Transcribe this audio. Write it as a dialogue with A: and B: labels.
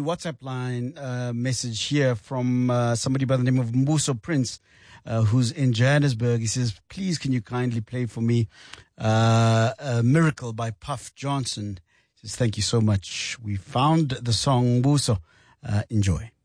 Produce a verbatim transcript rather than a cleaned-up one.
A: WhatsApp line uh, message here from uh, somebody by the name of Mbuso Prince, uh, who's in Johannesburg. He says, please, can you kindly play for me uh, a Miracle by Puff Johnson? He says, thank you so much. We found the song, Mbuso. Uh, enjoy.